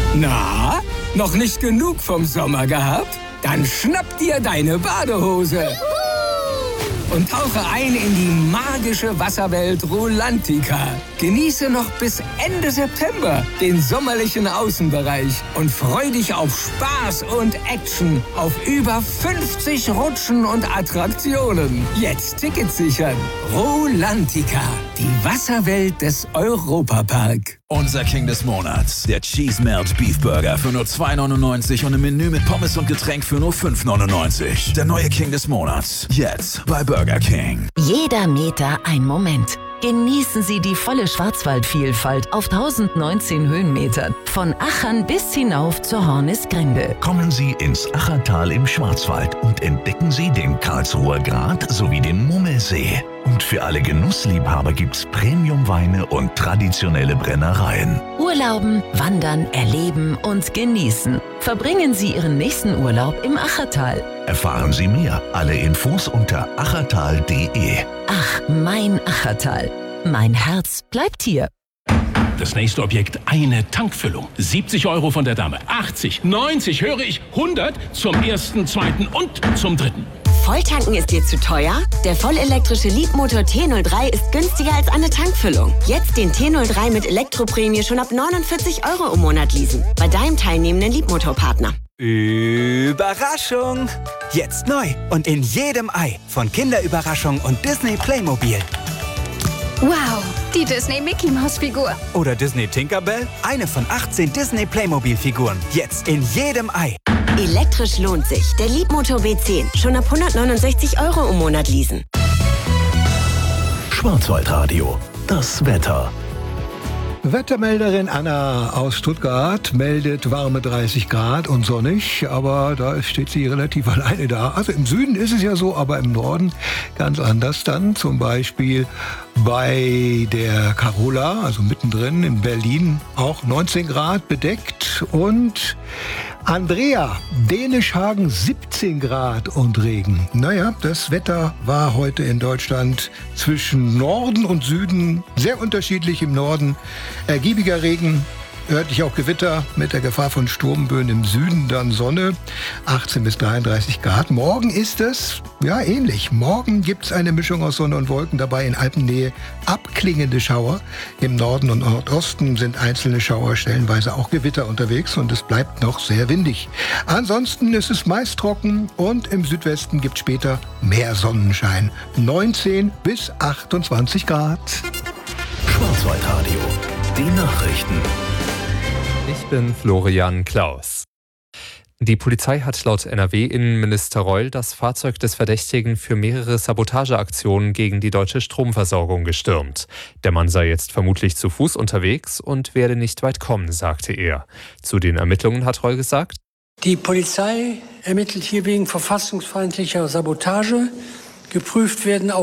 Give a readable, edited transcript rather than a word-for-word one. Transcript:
Na, noch nicht genug vom Sommer gehabt? Dann schnapp dir deine Badehose und tauche ein in die magische Wasserwelt Rulantica. Genieße noch bis Ende September den sommerlichen Außenbereich und freu dich auf Spaß und Action auf über 50 Rutschen und Attraktionen. Jetzt Tickets sichern. Rulantica, die Wasserwelt des Europapark. Unser King des Monats, der Cheese Melt Beef Burger für nur 2,99 und im Menü mit Pommes und Getränk für nur 5,99. Der neue King des Monats, jetzt bei Burger King. Jeder Meter ein Moment. Genießen Sie die volle Schwarzwaldvielfalt auf 1019 Höhenmetern. Von Achern bis hinauf zur Hornisgrinde. Kommen Sie ins Achertal im Schwarzwald und entdecken Sie den Karlsruher Grat sowie den Mummelsee. Und für alle Genussliebhaber gibt's Premium-Weine und traditionelle Brennereien. Urlauben, wandern, erleben und genießen. Verbringen Sie Ihren nächsten Urlaub im Achertal. Erfahren Sie mehr. Alle Infos unter achertal.de. Ach, mein Achertal. Mein Herz bleibt hier. Das nächste Objekt, eine Tankfüllung. 70 € von der Dame, 80, 90, höre ich, 100 zum ersten, zweiten und zum dritten. Volltanken ist dir zu teuer? Der vollelektrische Leapmotor T03 ist günstiger als eine Tankfüllung. Jetzt den T03 mit Elektroprämie schon ab 49 € im Monat leasen. Bei deinem teilnehmenden Leapmotor-Partner. Überraschung! Jetzt neu und in jedem Ei von Kinderüberraschung und Disney Playmobil. Wow, die Disney Mickey Maus Figur. Oder Disney Tinkerbell, eine von 18 Disney Playmobil Figuren. Jetzt in jedem Ei. Elektrisch lohnt sich. Der Leapmotor B10. Schon ab 169 € im Monat leasen. Schwarzwaldradio. Das Wetter. Wettermelderin Anna aus Stuttgart meldet warme 30 Grad und sonnig, aber da steht sie relativ alleine da. Also im Süden ist es ja so, aber im Norden ganz anders dann. Zum Beispiel bei der Carola, also mittendrin in Berlin, auch 19 Grad bedeckt. Und Andrea, Dänischhagen 17 Grad und Regen. Naja, das Wetter war heute in Deutschland zwischen Norden und Süden sehr unterschiedlich. Im Norden ergiebiger Regen, örtlich auch Gewitter mit der Gefahr von Sturmböen. Im Süden dann Sonne, 18 bis 33 Grad. Morgen ist es, ja, ähnlich. Morgen gibt es eine Mischung aus Sonne und Wolken, dabei in Alpennähe abklingende Schauer. Im Norden und Nordosten sind einzelne Schauer, stellenweise auch Gewitter unterwegs und es bleibt noch sehr windig. Ansonsten ist es meist trocken und im Südwesten gibt es später mehr Sonnenschein. 19 bis 28 Grad. Schwarzwaldradio. Die Nachrichten. Ich bin Florian Klaus. Die Polizei hat laut NRW-Innenminister Reul das Fahrzeug des Verdächtigen für mehrere Sabotageaktionen gegen die deutsche Stromversorgung gestürmt. Der Mann sei jetzt vermutlich zu Fuß unterwegs und werde nicht weit kommen, sagte er. Zu den Ermittlungen hat Reul gesagt: Die Polizei ermittelt hier wegen verfassungsfeindlicher Sabotage. Geprüft werden auch